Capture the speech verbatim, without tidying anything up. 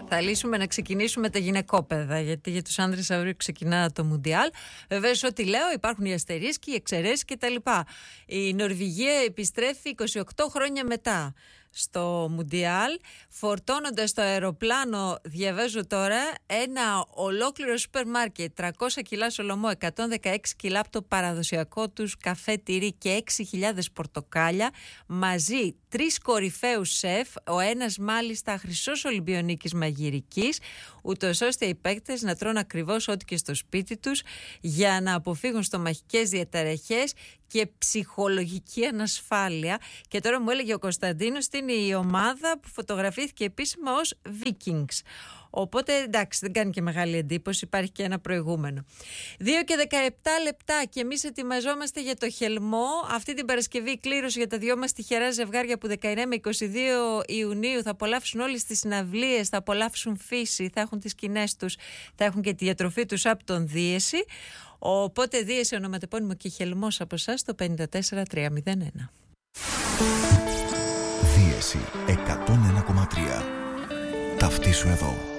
Θα λύσουμε να ξεκινήσουμε τα γυναικόπαιδα, γιατί για τους άνδρες αύριο ξεκινά το Μουντιάλ. Βεβαίως, ό,τι λέω, υπάρχουν οι αστερίσκοι, οι εξαιρέσεις κτλ. Η Νορβηγία επιστρέφει είκοσι οκτώ χρόνια μετά στο Μουντιάλ, φορτώνοντας το αεροπλάνο, διαβάζω τώρα, ένα ολόκληρο σούπερ μάρκετ, τριακόσια κιλά σολομό, εκατόν δεκαέξι κιλά από το παραδοσιακό τους καφέ τυρί και έξι χιλιάδες πορτοκάλια, μαζί τρεις κορυφαίους σεφ, ο ένας μάλιστα χρυσός Ολυμπιονίκης μαγειρικής, ούτως ώστε οι παίκτες να τρώνε ακριβώς ό,τι και στο σπίτι τους, για να αποφύγουν στομαχικές διαταραχές και ψυχολογική ανασφάλεια. Και τώρα μου έλεγε ο Κωνσταντίνος, είναι η ομάδα που φωτογραφήθηκε επίσημα ως Vikings. Οπότε εντάξει, δεν κάνει και μεγάλη εντύπωση, υπάρχει και ένα προηγούμενο. δύο και δεκαεπτά λεπτά και εμείς ετοιμαζόμαστε για το χελμό. Αυτή την Παρασκευή η κλήρωση για τα δυο μας τυχερά ζευγάρια που δεκαεννέα με είκοσι δύο Ιουνίου θα απολαύσουν όλες τις συναυλίες, θα απολαύσουν φύση, θα έχουν τις σκηνές τους, θα έχουν και τη διατροφή τους από τον Δίεση. Οπότε Δίεση ονοματεπώνυμο και χελμός από εσάς το πέντε τέσσερα τρία μηδέν ένα. Δίεση εκατόν ένα κόμμα τρία. Ταυτίσου εδώ.